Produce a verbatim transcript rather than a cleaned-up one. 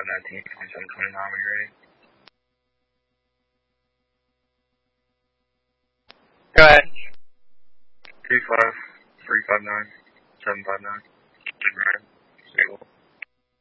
five nineteen, twenty-seven twenty-nine, when you're ready. Go ahead. Three five three five nine seven five nine.